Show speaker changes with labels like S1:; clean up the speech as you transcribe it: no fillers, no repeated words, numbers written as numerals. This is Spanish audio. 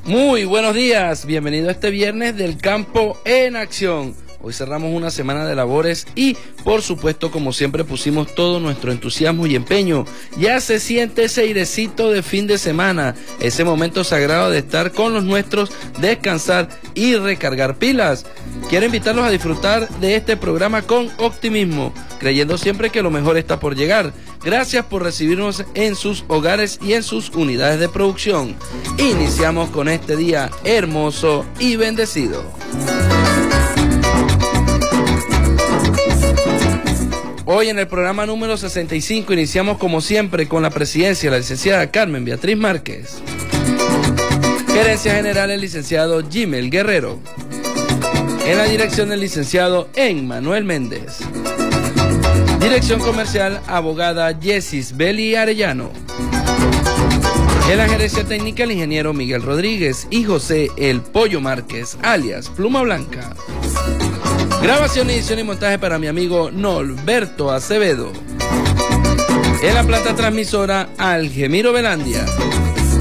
S1: Muy buenos días, bienvenido a este viernes del Campo en Acción. Hoy cerramos una semana de labores y, por supuesto, como siempre, pusimos todo nuestro entusiasmo y empeño. Ya se siente ese airecito de fin de semana, ese momento sagrado de estar con los nuestros, descansar y recargar pilas. Quiero invitarlos a disfrutar de este programa con optimismo, creyendo siempre que lo mejor está por llegar. Gracias por recibirnos en sus hogares y en sus unidades de producción. Iniciamos con este día hermoso y bendecido. Hoy en el programa número 65 iniciamos como siempre con la presidencia de la licenciada Carmen Beatriz Márquez. Gerencia General el licenciado Jimel Guerrero. En la dirección el licenciado Emmanuel Méndez. Dirección comercial abogada Yesis Beli Arellano. En la gerencia técnica el ingeniero Miguel Rodríguez y José El Pollo Márquez, alias Pluma Blanca. Grabación, edición y montaje para mi amigo Norberto Acevedo. En la planta transmisora Algemiro Velandia.